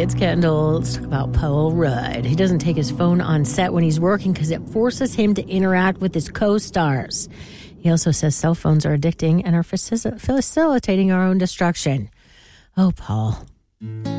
it's Kendall. Let's talk about Paul Rudd. He doesn't take his phone on set when he's working because it forces him to interact with his co-stars. He also says cell phones are addicting and are facilitating our own destruction. Oh, Paul.